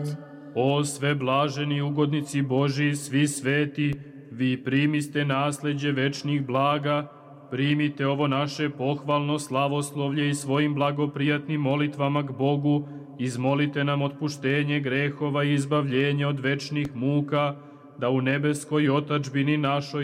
O sve blaženi ugodnici Božiji, svi sveti, vi primiste nasleđe večnih blaga, primite ovo naše pohvalno slavoslovlje i svojim blagoprijatnim molitvama k Bogu, izmolite nam otpuštenje grehova i izbavljenje od večnih muka, da u nebeskoj otadžbini našoj